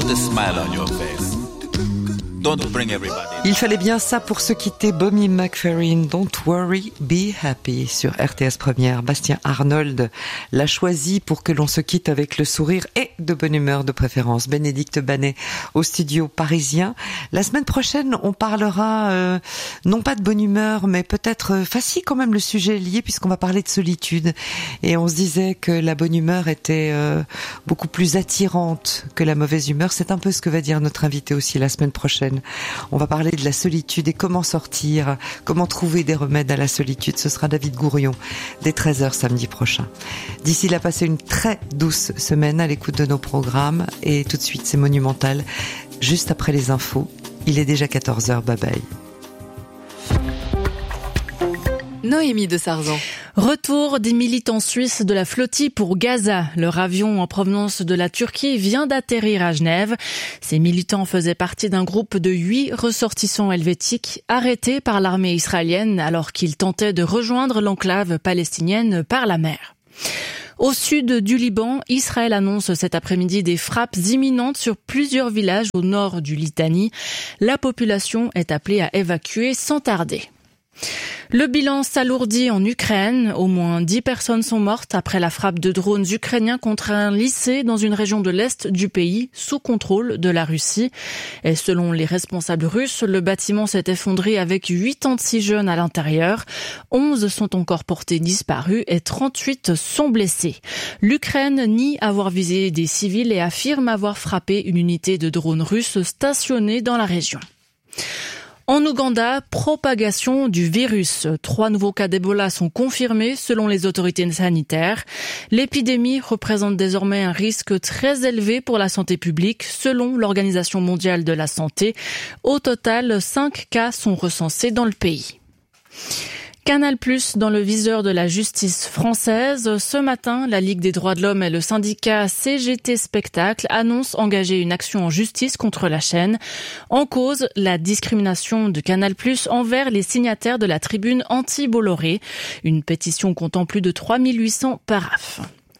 Put a smile on your face. Don't bring everybody. Il fallait bien ça pour se quitter. Bobby McFerrin, Don't Worry, Be Happy sur RTS Première. Bastien Arnold l'a choisi pour que l'on se quitte avec le sourire et de bonne humeur de préférence. Bénédicte Banet au studio parisien. La semaine prochaine, on parlera non pas de bonne humeur, mais peut-être facile quand même le sujet lié puisqu'on va parler de solitude. Et on se disait que la bonne humeur était beaucoup plus attirante que la mauvaise humeur. C'est un peu ce que va dire notre invité aussi la semaine prochaine. On va parler de la solitude et comment sortir, comment trouver des remèdes à la solitude. Ce sera David Gourion dès 13h samedi prochain. D'ici là, passez une très douce semaine à l'écoute de nos programmes et tout de suite c'est Monumental. Juste après les infos, il est déjà 14h, bye bye. Noémie de Sarzan. Retour des militants suisses de la flottille pour Gaza. Leur avion en provenance de la Turquie vient d'atterrir à Genève. Ces militants faisaient partie d'un groupe de 8 ressortissants helvétiques arrêtés par l'armée israélienne alors qu'ils tentaient de rejoindre l'enclave palestinienne par la mer. Au sud du Liban, Israël annonce cet après-midi des frappes imminentes sur plusieurs villages au nord du Litanie. La population est appelée à évacuer sans tarder. Le bilan s'alourdit en Ukraine. Au moins 10 personnes sont mortes après la frappe de drones ukrainiens contre un lycée dans une région de l'Est du pays, sous contrôle de la Russie. Et selon les responsables russes, le bâtiment s'est effondré avec 86 jeunes à l'intérieur. 11 sont encore portés disparus et 38 sont blessés. L'Ukraine nie avoir visé des civils et affirme avoir frappé une unité de drones russes stationnée dans la région. En Ouganda, propagation du virus. 3 nouveaux cas d'Ebola sont confirmés selon les autorités sanitaires. L'épidémie représente désormais un risque très élevé pour la santé publique selon l'Organisation mondiale de la santé. Au total, 5 cas sont recensés dans le pays. Canal+ dans le viseur de la justice française. Ce matin, la Ligue des droits de l'homme et le syndicat CGT Spectacle annoncent engager une action en justice contre la chaîne. En cause, la discrimination de Canal+ envers les signataires de la tribune anti-Bolloré. Une pétition comptant plus de 3800 paraphes.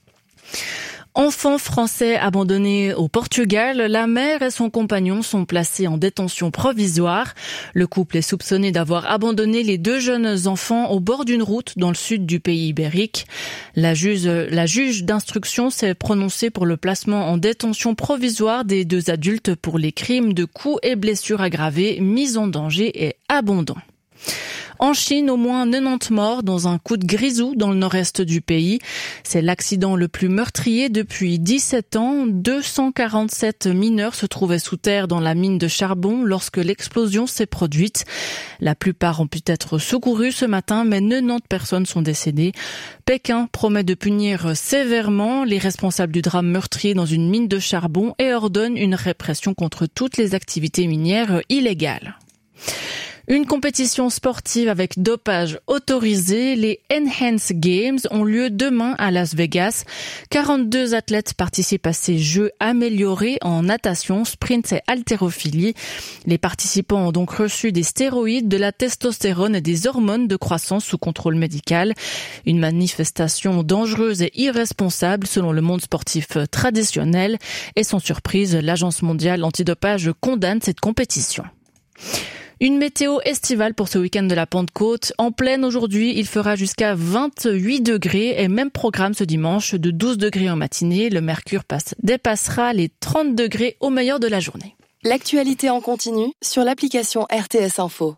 Enfant français abandonné au Portugal, la mère et son compagnon sont placés en détention provisoire. Le couple est soupçonné d'avoir abandonné les 2 jeunes enfants au bord d'une route dans le sud du pays ibérique. La juge d'instruction s'est prononcée pour le placement en détention provisoire des 2 adultes pour les crimes de coups et blessures aggravées, mise en danger et abandon. En Chine, au moins 90 morts dans un coup de grisou dans le nord-est du pays. C'est l'accident le plus meurtrier depuis 17 ans. 247 mineurs se trouvaient sous terre dans la mine de charbon lorsque l'explosion s'est produite. La plupart ont pu être secourus ce matin, mais 90 personnes sont décédées. Pékin promet de punir sévèrement les responsables du drame meurtrier dans une mine de charbon et ordonne une répression contre toutes les activités minières illégales. Une compétition sportive avec dopage autorisé, les Enhanced Games ont lieu demain à Las Vegas. 42 athlètes participent à ces jeux améliorés en natation, sprint et haltérophilie. Les participants ont donc reçu des stéroïdes, de la testostérone et des hormones de croissance sous contrôle médical. Une manifestation dangereuse et irresponsable selon le monde sportif traditionnel. Et sans surprise, l'Agence mondiale antidopage condamne cette compétition. Une météo estivale pour ce week-end de la Pentecôte. En pleine aujourd'hui, il fera jusqu'à 28 degrés et même programme ce dimanche de 12 degrés en matinée. Le mercure dépassera les 30 degrés au meilleur de la journée. L'actualité en continu sur l'application RTS Info.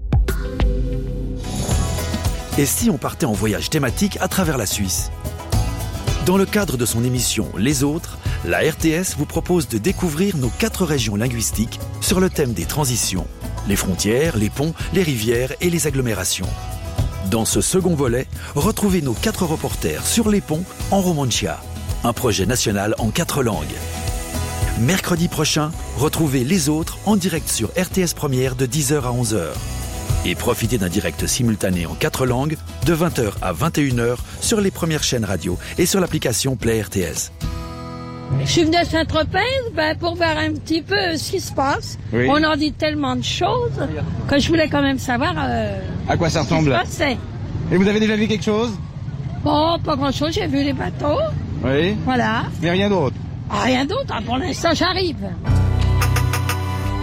Et si on partait en voyage thématique à travers la Suisse ? Dans le cadre de son émission Les Autres, la RTS vous propose de découvrir nos 4 régions linguistiques sur le thème des transitions, les frontières, les ponts, les rivières et les agglomérations. Dans ce second volet, retrouvez nos 4 reporters sur les ponts en Romancia, un projet national en 4 langues. Mercredi prochain, retrouvez Les Autres en direct sur RTS Première de 10h à 11h. Et profitez d'un direct simultané en 4 langues de 20h à 21h sur les premières chaînes radio et sur l'application Play RTS. Je suis venue à Saint-Tropez pour voir un petit peu ce qui se passe. Oui. On en dit tellement de choses que je voulais quand même savoir à quoi ça ressemble. Ce qui se passait. Et vous avez déjà vu quelque chose? Bon, pas grand-chose. J'ai vu les bateaux. Oui. Voilà. Mais rien d'autre? Rien d'autre. Pour l'instant, j'arrive.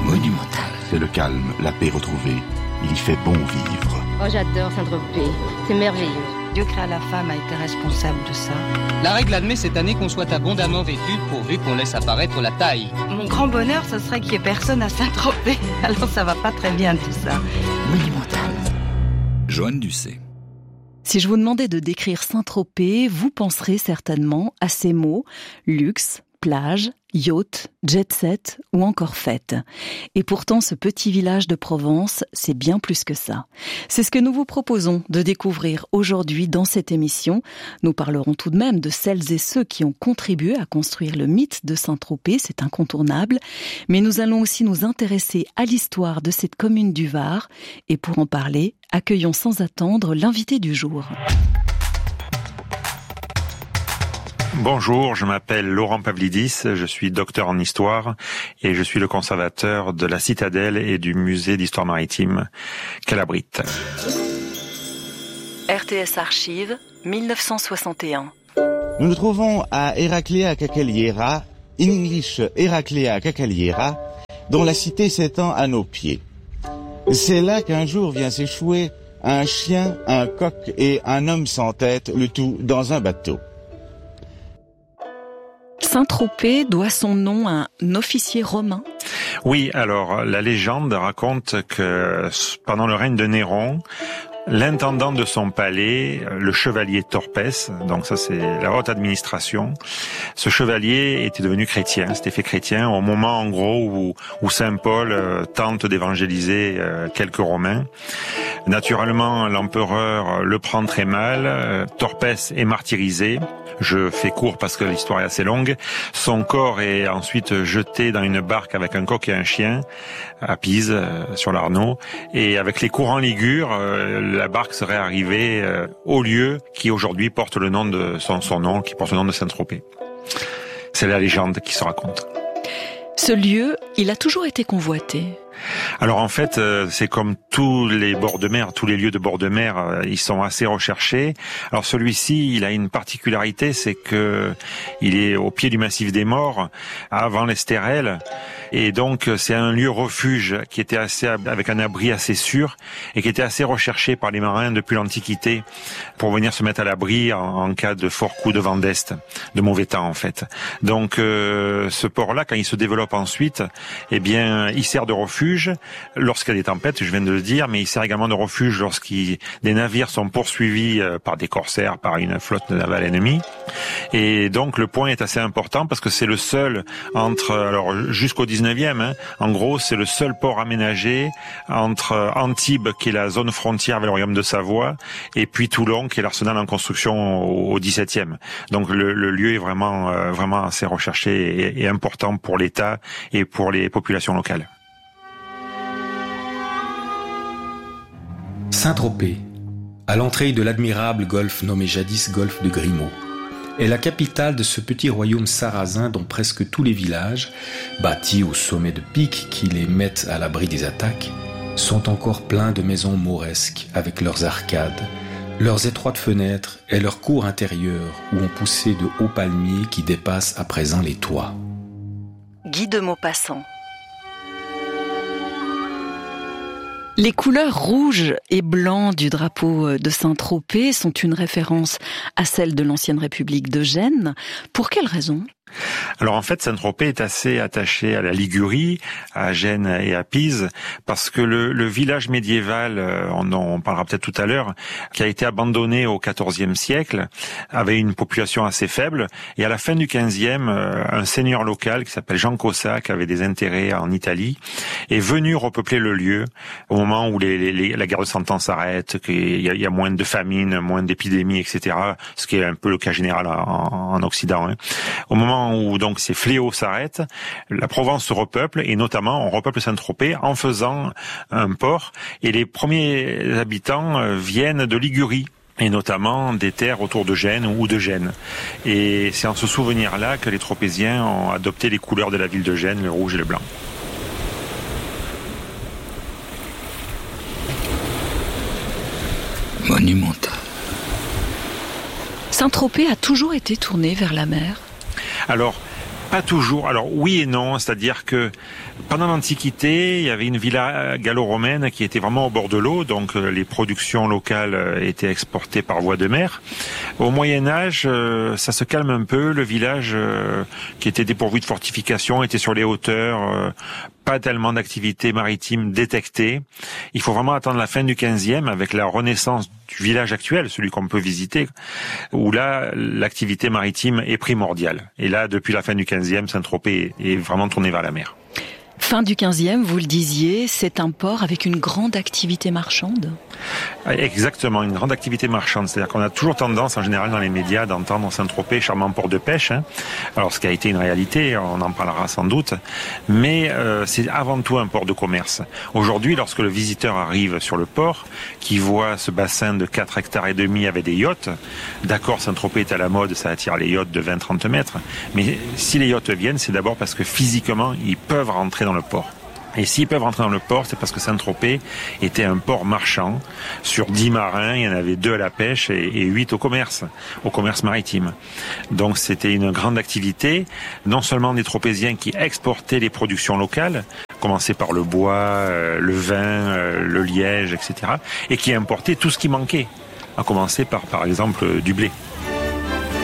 Monumental. C'est le calme, la paix retrouvée. Il y fait bon vivre. Oh, j'adore Saint-Tropez. C'est merveilleux. Dieu créa la femme, a été responsable de ça. La règle admet cette année qu'on soit abondamment vêtu pourvu qu'on laisse apparaître la taille. Mon grand bonheur, ce serait qu'il n'y ait personne à Saint-Tropez. Alors ça va pas très bien tout ça. Monumental. Joanne Ducé. Si je vous demandais de décrire Saint-Tropez, vous penserez certainement à ces mots luxe, plage, yacht, jet-set ou encore fête. Et pourtant, ce petit village de Provence, c'est bien plus que ça. C'est ce que nous vous proposons de découvrir aujourd'hui dans cette émission. Nous parlerons tout de même de celles et ceux qui ont contribué à construire le mythe de Saint-Tropez, c'est incontournable. Mais nous allons aussi nous intéresser à l'histoire de cette commune du Var. Et pour en parler, accueillons sans attendre l'invité du jour. Bonjour, je m'appelle Laurent Pavlidis, je suis docteur en histoire et je suis le conservateur de la Citadelle et du musée d'histoire maritime qu'elle abrite. RTS Archives, 1961. Nous nous trouvons à Heraclea Caccaliera, in English Heraclea Caccaliera, dont la cité s'étend à nos pieds. C'est là qu'un jour vient s'échouer un chien, un coq et un homme sans tête, le tout dans un bateau. Saint-Tropez doit son nom à un officier romain. Oui, alors la légende raconte que pendant le règne de Néron, l'intendant de son palais, le chevalier Torpès, donc ça c'est la haute administration, ce chevalier était devenu chrétien, s'était fait chrétien au moment en gros où Saint Paul tente d'évangéliser quelques Romains. Naturellement, l'empereur le prend très mal, Torpès est martyrisé. Je fais court parce que l'histoire est assez longue. Son corps est ensuite jeté dans une barque avec un coq et un chien à Pise, sur l'Arno. Et avec les courants ligures, la barque serait arrivée au lieu qui aujourd'hui porte le nom de son nom, qui porte le nom de Saint-Tropez. C'est la légende qui se raconte. Ce lieu, il a toujours été convoité. Alors en fait, c'est comme tous les bords de mer, tous les lieux de bord de mer, ils sont assez recherchés. Alors celui-ci, il a une particularité, c'est que il est au pied du massif des Morts, avant l'Estérel, et donc c'est un lieu refuge qui était avec un abri assez sûr et qui était assez recherché par les marins depuis l'Antiquité pour venir se mettre à l'abri en cas de fort coup de vent d'est, de mauvais temps en fait. Donc ce port-là, quand il se développe ensuite, eh bien, il sert de refuge lorsqu'il y a des tempêtes, je viens de le dire, mais il sert également de refuge des navires sont poursuivis par des corsaires, par une flotte navale ennemie. Et donc le point est assez important parce que c'est le seul jusqu'au 19e, en gros, c'est le seul port aménagé entre Antibes, qui est la zone frontière avec le royaume de Savoie, et puis Toulon, qui est l'arsenal en construction au 17e. Donc le lieu est vraiment assez recherché et important pour l'État et pour les populations locales. Saint-Tropez, à l'entrée de l'admirable golfe nommé jadis golfe de Grimaud, est la capitale de ce petit royaume sarrasin dont presque tous les villages, bâtis au sommet de pics qui les mettent à l'abri des attaques, sont encore pleins de maisons mauresques avec leurs arcades, leurs étroites fenêtres et leurs cours intérieures où ont poussé de hauts palmiers qui dépassent à présent les toits. Guy de Maupassant. Les couleurs rouge et blanc du drapeau de Saint-Tropez sont une référence à celle de l'ancienne République de Gênes. Pour quelle raison ? Alors en fait, Saint-Tropez est assez attaché à la Ligurie, à Gênes et à Pise, parce que le village médiéval, on parlera peut-être tout à l'heure, qui a été abandonné au XIVe siècle, avait une population assez faible, et à la fin du XVe, un seigneur local qui s'appelle Jean Cossack, qui avait des intérêts en Italie, est venu repeupler le lieu au moment où la guerre de Cent Ans s'arrête, qu'il y a moins de famine, moins d'épidémies, etc., ce qui est un peu le cas général en Occident. Au moment où donc ces fléaux s'arrêtent, la Provence se repeuple et notamment on repeuple Saint-Tropez en faisant un port et les premiers habitants viennent de Ligurie et notamment des terres autour de Gênes ou de Gênes. Et c'est en ce souvenir-là que les Tropéziens ont adopté les couleurs de la ville de Gênes, le rouge et le blanc. Monumental. Saint-Tropez a toujours été tourné vers la mer. Alors, Pas toujours. Alors oui et non, c'est-à-dire que pendant l'Antiquité, il y avait une villa gallo-romaine qui était vraiment au bord de l'eau, donc les productions locales étaient exportées par voie de mer. Au Moyen-Âge, ça se calme un peu. Le village qui était dépourvu de fortifications était sur les hauteurs. Pas tellement d'activités maritimes détectées. Il faut vraiment attendre la fin du 15e avec la renaissance du village actuel, celui qu'on peut visiter, où là, l'activité maritime est primordiale. Et là, depuis la fin du 15e, Saint-Tropez est vraiment tourné vers la mer. Fin du 15e, vous le disiez, c'est un port avec une grande activité marchande. Exactement, une grande activité marchande. C'est-à-dire qu'on a toujours tendance, en général, dans les médias, d'entendre Saint-Tropez, charmant port de pêche. Alors, ce qui a été une réalité, on en parlera sans doute. Mais c'est avant tout un port de commerce. Aujourd'hui, lorsque le visiteur arrive sur le port, qui voit ce bassin de 4 hectares et demi avec des yachts, d'accord, Saint-Tropez est à la mode, ça attire les yachts de 20-30 mètres. Mais si les yachts viennent, c'est d'abord parce que physiquement, ils peuvent rentrer dans le port. Et s'ils peuvent rentrer dans le port, c'est parce que Saint-Tropez était un port marchand. Sur 10 marins, il y en avait 2 à la pêche et 8 au commerce maritime. Donc c'était une grande activité, non seulement des Tropéziens qui exportaient les productions locales, commencé par le bois, le vin, le liège, etc., et qui importaient tout ce qui manquait, à commencer par exemple, du blé.